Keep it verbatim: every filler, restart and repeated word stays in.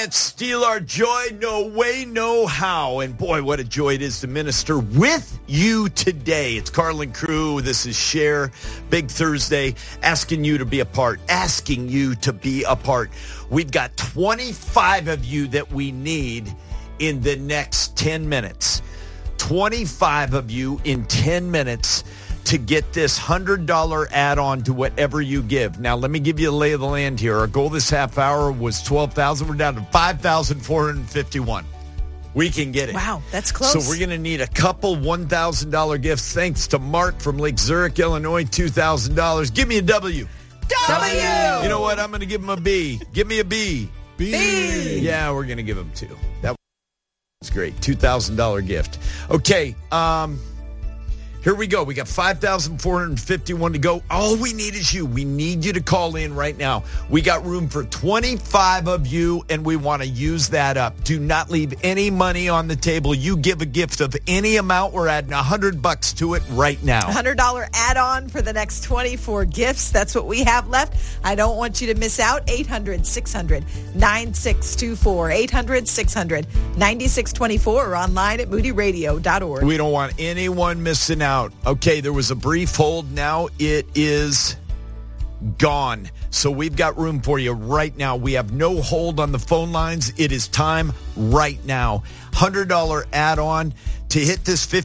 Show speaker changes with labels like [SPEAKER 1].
[SPEAKER 1] Let's steal our joy. No way, no how. And boy, what a joy it is to minister with you today. It's Carlin Crew. This is Share. Big Thursday. Asking you to be a part. Asking you to be a part. We've got twenty-five of you that we need in the next ten minutes. twenty-five of you in ten minutes to get this one hundred dollars add-on to whatever you give. Now, let me give you a lay of the land here. Our goal this half hour was twelve thousand. We're down to five thousand four hundred fifty-one. We can get it.
[SPEAKER 2] Wow, that's close.
[SPEAKER 1] So we're going to need a couple one thousand dollars gifts. Thanks to Mark from Lake Zurich, Illinois, two thousand dollars. Give me a W.
[SPEAKER 2] W!
[SPEAKER 1] You know what? I'm going to give him a B. Give me a B.
[SPEAKER 2] B. B.
[SPEAKER 1] Yeah, we're going to give him two. That was great. two thousand dollars gift. Okay, um... here we go. We got five thousand four hundred fifty-one to go. All we need is you. We need you to call in right now. We got room for twenty-five of you, and we want to use that up. Do not leave any money on the table. You give a gift of any amount. We're adding one hundred bucks to it right now.
[SPEAKER 2] one hundred dollars add-on for the next twenty-four gifts. That's what we have left. I don't want you to miss out. eight hundred, six hundred, nine six two four. eight hundred, six hundred, nine six two four or online at moody radio dot org.
[SPEAKER 1] We don't want anyone missing out. Okay, there was a brief hold. Now it is gone. So we've got room for you right now. We have no hold on the phone lines. It is time right now. one hundred dollars add-on to hit this